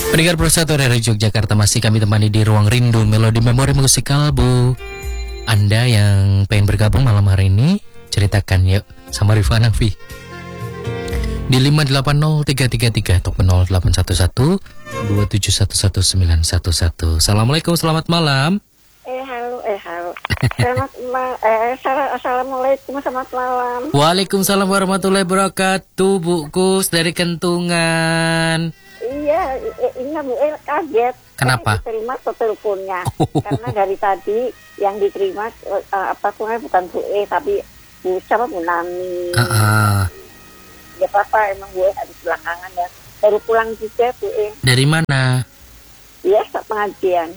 Pendengar Persatu dari Yogyakarta, masih kami temani di Ruang Rindu Melodi Memori Musikal, Bu. Anda yang pengen bergabung malam hari ini, ceritakan yuk sama Rifa Nafi di 580-333 atau 0811 2711911. Assalamualaikum, selamat malam. Halo. Assalamualaikum, selamat malam. Waalaikumsalam warahmatullahi wabarakatuh, Bu Kus dari Kentungan. Iya, ini Bu kaget. Kenapa? Terima teleponnya. Karena dari tadi yang diterima bukan Bu tapi Bu Nami. Ya apa emang Bu habis belakangan ya. Baru pulang juga Bu. Dari mana? Iya, pengajian.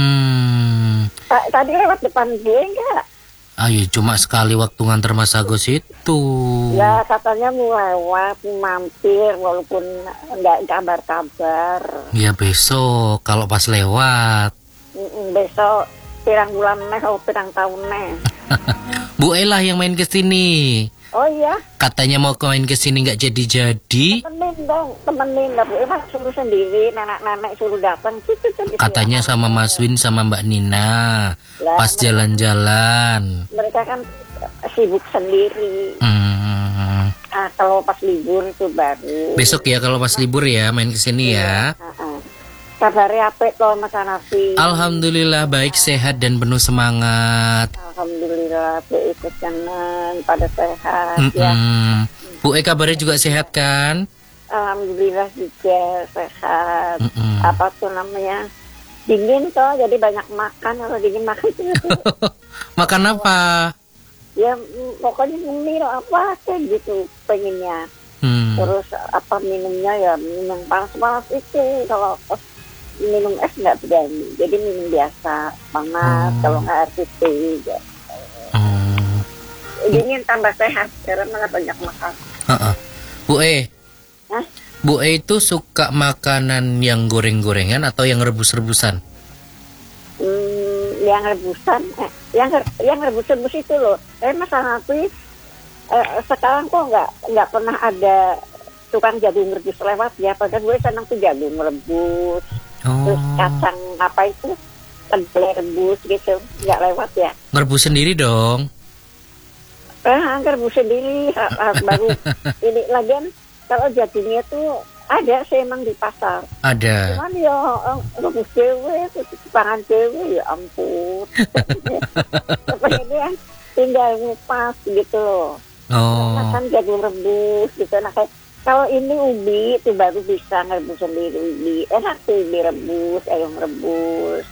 Tadi lewat depan Bu enggak? Ayo, cuma sekali waktu nganter Mas Agus itu. Ya, katanya mau lewat, mampir, walaupun nggak kabar-kabar. Ya besok, kalau pas lewat. Besok, pirang bulan atau pirang tahun Bu Ella yang main ke sini. Oh iya? Katanya mau main ke sini nggak jadi-jadi. Temenin lah Bu. Emang suruh sendiri, nenek-nenek suruh datang. Katanya sama Mas Win sama Mbak Nina. Pas jalan-jalan. Mereka kan sibuk sendiri. Kalau pas libur itu baru. Besok ya kalau pas libur ya main ke sini ya. Kabarnya apa toh Mas Hanafi? Alhamdulillah baik, sehat dan penuh semangat. Alhamdulillah Bu ikut senang pada sehat ya. Bu kabarnya juga sehat kan? Alhamdulillah juga sehat. Apa tuh namanya? Dingin toh, jadi banyak makan. Kalau dingin makan Makan apa? Ya pokoknya ngemil apa kayak gitu pengennya. Terus apa minumnya ya minum panas-panas itu. Kalau minum es nggak berani, jadi minum biasa panas. Kalau nggak air putih gitu. Dingin tambah sehat karena malah banyak makan. Bu Bu itu suka makanan yang goreng-gorengan atau yang rebus-rebusan? Yang rebusan, yang rebus-rebus itu loh. Mas Hanafi sekarang kok nggak pernah ada tukang jagung rebus lewat ya. Padahal gue senang tuh jagung rebus. Terus kacang apa itu kedelai rebus gitu, nggak lewat ya? Ngerebus sendiri dong. Ngerebus sendiri baru ini lagian kalau jagungnya tuh ada sih emang di pasar. Ada. Cuman ya rebus dewe, pangan dewe ya ampun. Seperti yang tinggal ngupas gitu loh. Makan jagung rebus gitu. Nah kayak kalau ini ubi itu baru bisa ngerebus sendiri ubi. Enak tuh ubi rebus, ayam rebus.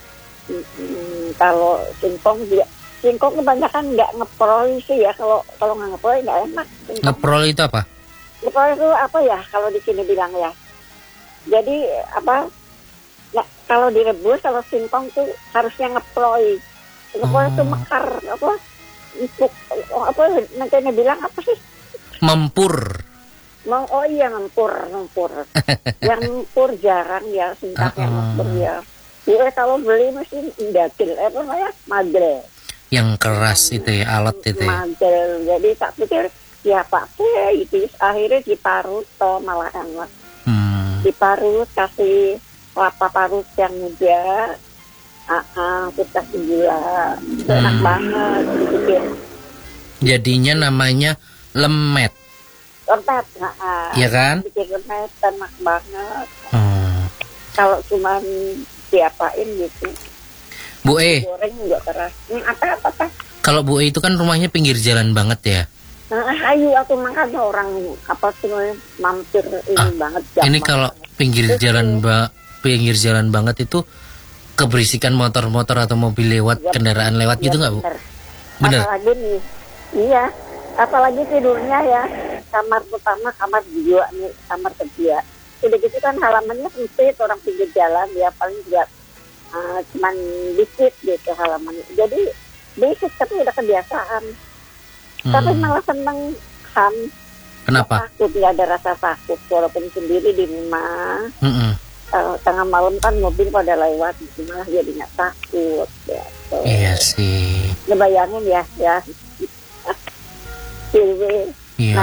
Kalau singkong juga, singkong kebanyakan nggak ngeprol sih ya. Kalau nggak ngeprol nggak enak. Ngeprol itu apa? Ngeprol itu apa ya? Kalau di sini bilang ya. Jadi apa? Ya, kalau direbus, kalau singkong tuh harusnya ngeprol. Ngeprol itu mekar apa? Empuk apa? Nanti bilang apa sih? Mempur. Oh iya ngempur. Yang ngempur jarang ya, singkatnya ngempur ya. Ya kalau beli mesti dagil, apa namanya? Magel. Yang keras itu ya, alat itu ya. Magel. Jadi tak pikir ya pakai itu. Akhirnya diparut toh malah enak. Diparut kasih kelapa parut yang muda. Terus kasih gula. Itu enak banget dipikir. Jadinya namanya lemet. Lemet, iya kan? Bikin lemet, enak banget. Kalau cuma diapain gitu. Bu goreng juga keras. Apa? Kalau Bu itu kan rumahnya pinggir jalan banget ya. Ayo aku makan orang apa tuh mampir ini banget. Ini kalau pinggir jalan banget itu keberisikan motor-motor atau mobil lewat, ya, kendaraan lewat gitu nggak Bu? Bener. Apalagi nih, iya. Apalagi tidurnya ya, kamar pertama, kamar kedua nih, kamar kedua. Udah gitu kan halamannya sempit, orang pinggir jalan ya paling juga cuman dikit gitu halamannya. Jadi dikit tapi udah kebiasaan. Tapi malah seneng kan. Kenapa? Takut, nggak ada rasa takut walaupun sendiri di rumah. Tengah malam kan mobil pada lewat, malah jadi nggak takut. Gitu. Iya sih. Ngebayangin ya. Iya. Nah,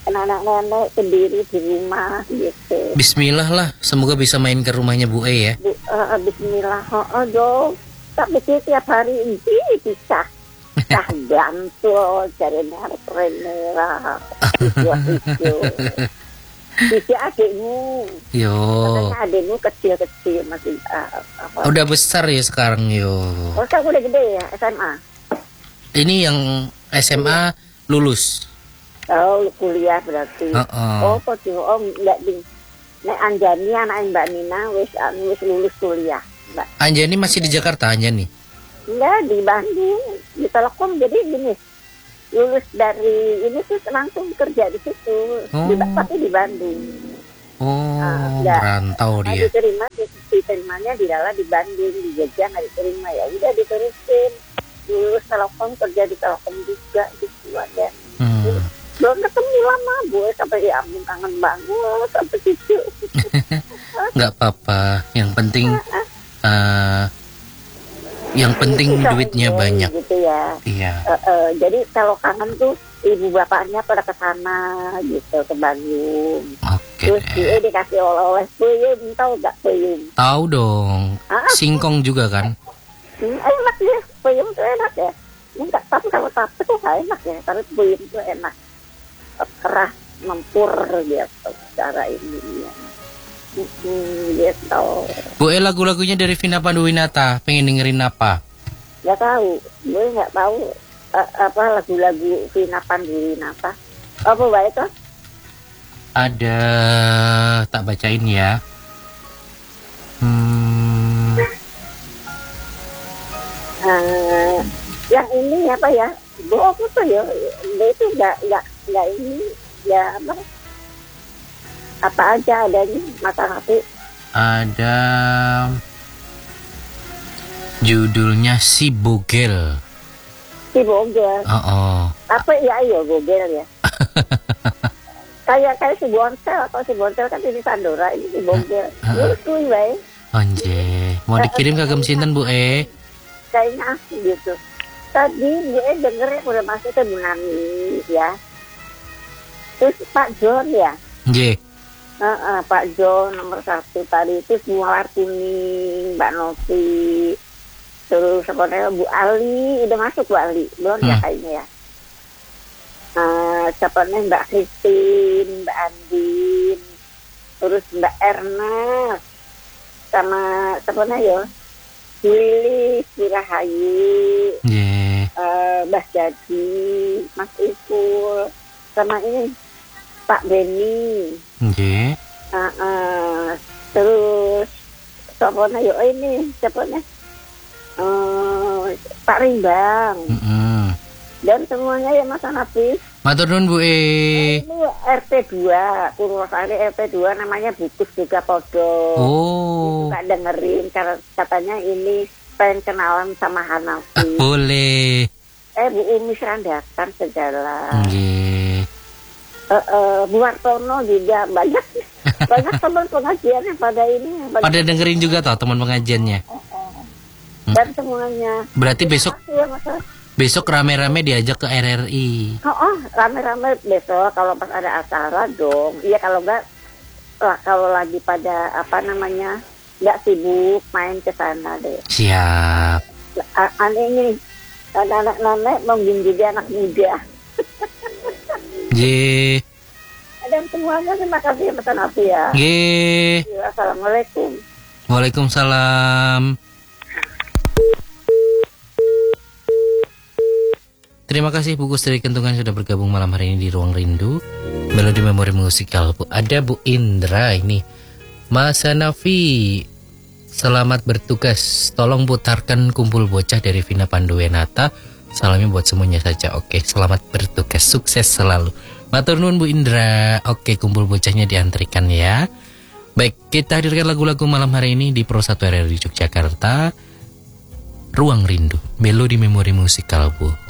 anak nenek sendiri di rumah gitu. Bismillah lah, semoga bisa main ke rumahnya Bu E ya. Bismillah, dong. Tapi sih tiap hari ini bisa. Cah bantu, cari merah, hijau. Bisa adikmu. Yo. Katanya adikmu kecil-kecil masih apa? Udah besar ya sekarang yo. Oh, sekarang udah gede ya, SMA. Ini yang SMA lulus. Oh, kuliah berarti. Oh, kok enggak ding. Nek Anjani anak Mbak Nina wis lulus kuliah, Mbak. Anjani masih di Jakarta, Anjani? Enggak, di Bandung, di Telkom. Jadi gini, lulus dari ini tuh langsung kerja di situ, tapi di Bandung. Merantau dia. Diterimanya di Bandung, di Jogja nggak diterima, ya udah diterusin. Lulus Telkom, kerja di Telkom juga gitu ada. Belum ketemu lama, Bu, sampai ya ampun kangen banget sampai situ. Nggak apa-apa, yang penting duitnya banyak. Gitu ya. Iya. Jadi kalau kangen tuh ibu bapaknya pada ke sana gitu ke Bandung. Oke. Terus dia dikasih oleh-oleh peyem, tahu nggak peyem? Tahu dong. Singkong juga kan? Enak ya, peyem tuh enak ya. Enggak, tapi kalau tape tuh nggak enak ya, tapi peyem tuh enak. Keras, mempur gitu cara ini ya. Gitu. Bu E, lagu-lagunya dari Vina Panduwinata pengen dengerin apa? Nggak tahu, gue nggak tahu apa lagu-lagu Vina Panduwinata. Apa baik itu? Ada, tak bacain ya. Yang ini apa ya? Bu apa tuh ya? Dia itu nggak ini ya apa aja adanya mata hati. Ada judulnya Si Bogel. Si Bogel. Apa ya Bogel ya? kayak si Bonsel atau si Bonsel kan di Sandora, ini si Bogel. Lucu bae. Onje, mau dikirim ke Gemsinten Bu E? Kayaknya asli gitu. Tadi gue dengernya udah masuk ke Bu Nani ya. Terus Pak John ya. Nggih. Pak John nomor 1 tadi itu semua kuning, Mbak Novi, terus sebenarnya Bu Ali udah masuk Bu Ali belum ya kayaknya ya. Sebenarnya Mbak Christine, Mbak Andin, terus Mbak Erna, sama sebenarnya ya Willy, Sirahayu, Mbak Jadi, Mas Ipul, sama ini Pak Beni. Terus siapa yo ini siapa Pak Rimbang. Dan semuanya ya Mas Anafis. Matur nuwun Bu E. Ini RT 2, Purwosari RT 2 namanya Bukus juga Podo. Nggak dengerin katanya ini pengen kenalan sama Hanafi. Boleh. Bu Umi Serandakan segala. Bu Wartono juga banyak teman pengajian yang pada ini pada dengerin juga toh teman pengajiannya. Dan semuanya berarti besok rame-rame diajak ke RRI. Rame-rame besok kalau pas ada acara dong. Iya kalau enggak kalau lagi pada nggak sibuk main ke sana deh. Siap. Aneh ini anak nenek mengunjungi anak muda. Dan semuanya terima kasih ya Pak Nafi ya. Assalamualaikum. Waalaikumsalam. Terima kasih Bu Gus dari Kentungan sudah bergabung malam hari ini di Ruang Rindu Melodi Memori Musikal. Ada Bu Indra ini. Mas Nafi, selamat bertugas. Tolong putarkan Kumpul Bocah dari Vina Panduwinata. Salamnya buat semuanya saja. Oke, selamat bertugas, sukses selalu. Matur nuwun Bu Indra. Oke, Kumpul Bocahnya diantrikan ya. Baik, kita hadirkan lagu-lagu malam hari ini di Pro 1 RRI Yogyakarta. Ruang Rindu, Melodi Memori Musikal Bu.